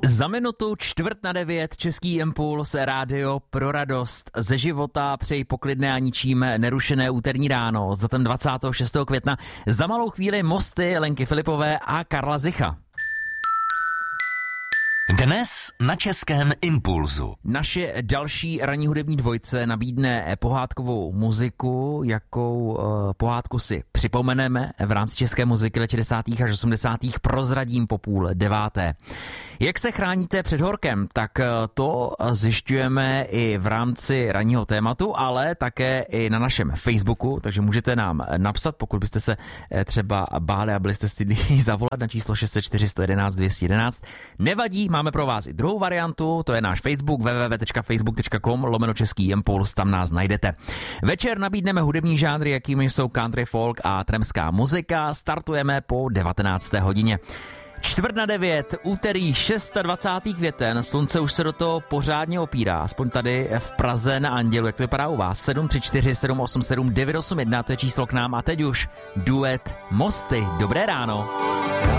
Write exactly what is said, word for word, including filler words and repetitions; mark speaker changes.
Speaker 1: Za minutu čtvrt na devět Český impuls, rádio pro radost ze života, přeji poklidné a ničím nerušené úterní ráno za ten dvacátého šestého května. Za malou chvíli Mosty Lenky Filipové a Karla Zicha.
Speaker 2: Dnes na Českém impulzu.
Speaker 1: Naše další ranní hudební dvojce nabídne pohádkovou muziku, jakou uh, pohádku si připomeneme v rámci české muziky let šedesátých až osmdesátých prozradím po půl deváté. Jak se chráníte před horkem, tak to zjišťujeme i v rámci ranního tématu, ale také i na našem Facebooku, takže můžete nám napsat, pokud byste se třeba báli a byli jste stydlí zavolat na číslo šest set čtyři sto jedenáct dvě stě jedenáct. Nevadí, máme pro vás i druhou variantu, to je náš Facebook w w w tečka facebook tečka com lomeno Český impuls, tam nás najdete. Večer nabídneme hudební žánry, jakými jsou country, folk a tremská muzika. Startujeme po devatenácté hodině. Čtvrt na devět, úterý dvacátého šestého květen, slunce už se do toho pořádně opírá, aspoň tady v Praze na Andělu. Jak to vypadá u vás? sedm tři čtyři sedm osm sedm devět osm jedna, to je číslo k nám a teď už duet Mosty. Dobré ráno.